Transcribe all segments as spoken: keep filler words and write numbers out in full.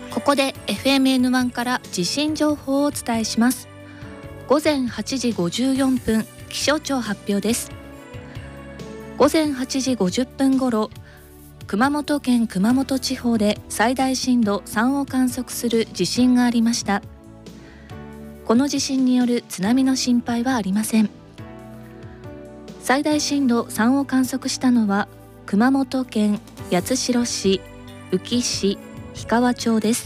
ここで エフエムエヌワン から地震情報をお伝えします。午前はちじごじゅうよんぷん、気象庁発表です。午前はちじごじゅっぷんごろ、熊本県熊本地方で最大震度さんを観測する地震がありました。この地震による津波の心配はありません。最大震度さんを観測したのは熊本県八代市、宇城市、氷川町です。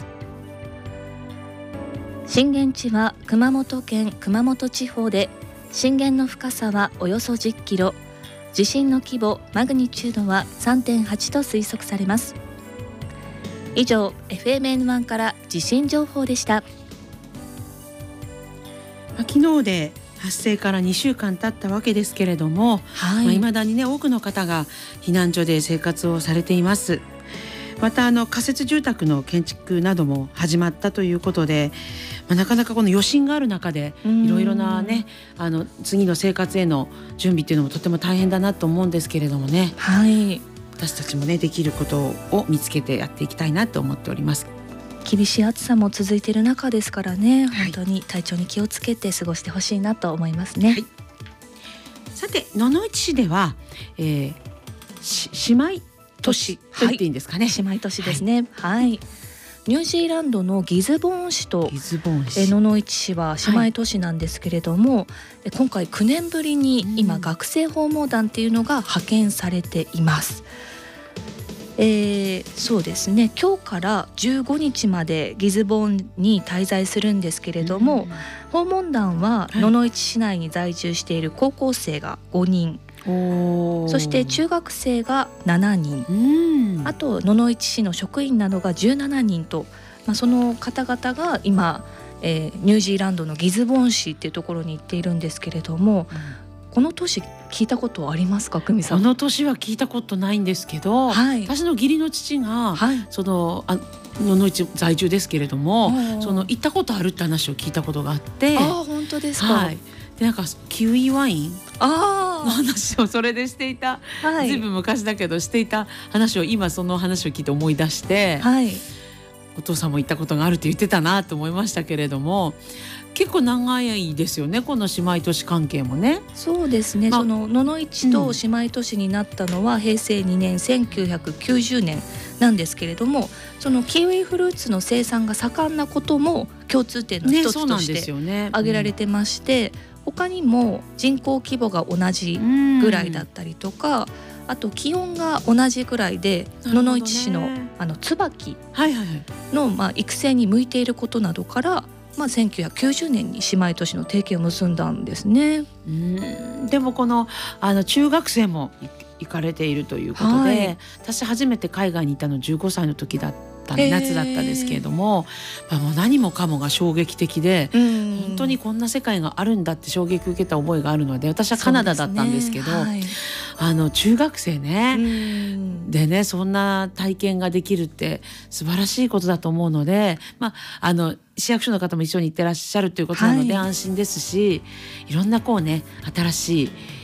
震源地は熊本県熊本地方で、震源の深さはおよそじゅっキロ、地震の規模マグニチュードは さんてんはち と推測されます。以上 エフエムエヌワン から地震情報でした。 昨日で発生からにしゅうかん経ったわけですけれども、はい、まあ、未だにね多くの方が避難所で生活をされています。またあの仮設住宅の建築なども始まったということで、まあ、なかなかこの余震がある中でいろいろなねあの次の生活への準備っていうのもとても大変だなと思うんですけれどもね、 はい、 私たちもねできることを見つけてやっていきたいなと思っております。 厳しい暑さも続いている中ですからね、はい、本当に体調に気をつけて過ごしてほしいなと思いますね、はい、 さて野々市市では、えー、姉妹都市と言っていいんですかね、 はい、姉妹都市ですね、はい、はい、ニュージーランドのギズボーン市と野々市市は姉妹都市なんですけれども、はい、今回きゅうねんぶりに今学生訪問団っていうのが派遣されています。えー、そうですね、今日からじゅうごにちまでギズボーンに滞在するんですけれども、訪問団は野々市市内に在住している高校生がごにん、そして中学生がななにん、あと野々市市の職員などがじゅうななにんと、まあ、その方々が今、えー、ニュージーランドのギズボーン市っていうところに行っているんですけれども、うん、この都市聞いたことありますか、久美さん。 この都市は聞いたことないんですけど、はい、私の義理の父が、はい、そのあ野々市在住ですけれども、その行ったことあるって話を聞いたことがあって。 あ、本当ですか。はい、 でなんかキウイワインあの話をそれでしていた、はい、ずいぶん昔だけどしていた話を今その話を聞いて思い出して、はい、お父さんも行ったことがあるって言ってたなと思いましたけれども、結構長いですよね、この姉妹都市関係もね。 そうですね、ま、その野々市と姉妹都市になったのはへいせいにねんせんきゅうひゃくきゅうじゅうねんなんですけれども、そのキウイフルーツの生産が盛んなことも共通点の一つとして挙げられてまして、他にも人口規模が同じぐらいだったりとか、あと気温が同じぐらいで、野々市市のあの椿のまあ育成に向いていることなどから、まあ、せんきゅうひゃくきゅうじゅうねんに姉妹都市の提携を結んだんですね。 うん、でもこの、あの中学生も行かれているということで、はい、私初めて海外に行ったのじゅうごさいの時だった夏だったんですけれども、まあ、もう何もかもが衝撃的で、本当にこんな世界があるんだって衝撃を受けた覚えがあるので、私はカナダだったんですけど、はい、あの中学生ねでね、そんな体験ができるって素晴らしいことだと思うので、まあ、あの市役所の方も一緒に行ってらっしゃるということなので安心ですし、はい、いろんなこうね新しい